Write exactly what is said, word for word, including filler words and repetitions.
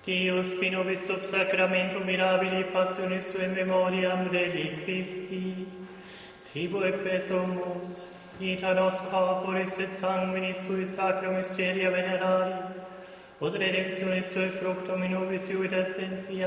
Deus, qui nobis sub sacramentum mirabili passionis sui memoriam Dei Christi, tribue quesumus, ita nos corporis et sanguinis sui sacra mysteria venerari, ut redemptionis sui fructum in nobis iuda essentia